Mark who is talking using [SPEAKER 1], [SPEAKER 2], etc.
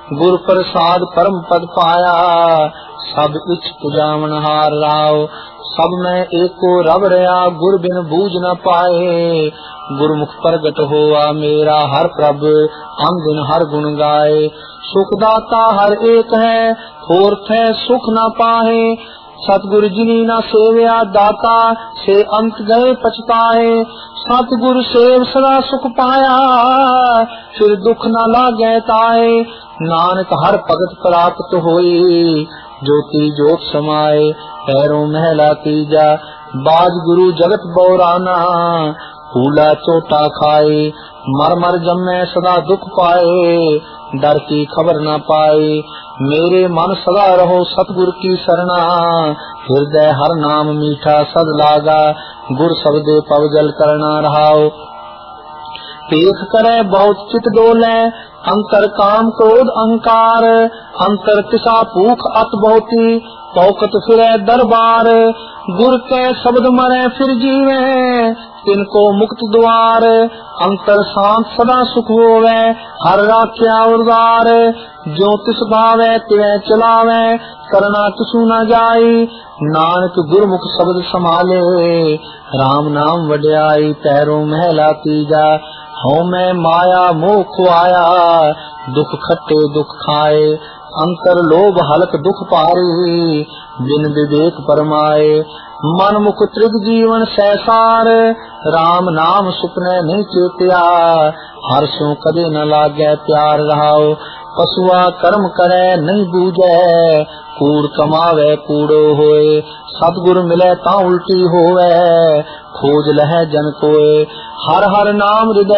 [SPEAKER 1] गुर प्रसाद परम पद पाया, सब इच पुजावन हार राव। सब में एको रब रया, गुर बिन बूझ न पाए। गुरमुख प्रगट होआ मेरा, हर प्रभ अंग दिन हर गुण गाए। सुखदाता हर एक है, होर थे सुख न पाए। सतगुरु जिनी न सेव्या, दाता से अंत गए पछताए। सतगुरु सेव सदा सुख पाया, फिर दुख न लागे ताए। नानक हर भगत प्राप्त होई, ज्योति जोत समाए। पैरों महला तीजा, बाज गुरु जगत बौराना। फूला चोटा खाए, मर मर जम्मे सदा दुख पाए। डर की खबर न पाए, मेरे मन सदा रहो सतगुरु की शरणा। हृदय हर नाम मीठा सद लागा, गुर शब्दे पव जल करना रहाओ। पेख करे बहुत चित डोले, अंतर काम क्रोध अहंकार। अंतर तिसा भूख अत बहुती, पौकत फिरे दरबार। गुर के शब्द मरे फिर जीवे, तिनको मुक्त द्वार। अंतर शांत सदा सुख होवे, हर राख्या उदार। जो तिस भावे तिवे चलावे, करना किसु न जाई। नानक गुरमुख शब्द संभाले, राम नाम वड्याई। पैरों महला तीजा, हूँ मैं माया मोह खुआया। दुख खट्टे दुख खाए, अंतर लोभ हलक दुख पारी। बिन विवेक परमाए, मन मुख त्रिग जीवन सैसार। राम नाम सुपने नहीं चेतिया, हर सो कदे न लागे प्यार रहाओ। पशुआ कर्म करे नहीं बूझे, कूड़ कमावे कूड़ो होए। सतगुरु मिले ता उल्टी होवे, खोज लहे जन कोय। हर हर नाम हृदय